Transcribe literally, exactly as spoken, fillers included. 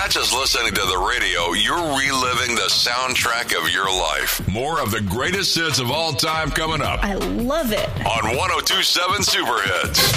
not just listening to the radio, you're reliving the soundtrack of your life. More of the greatest hits of all time coming up I love it. on one oh two point seven Super Hits.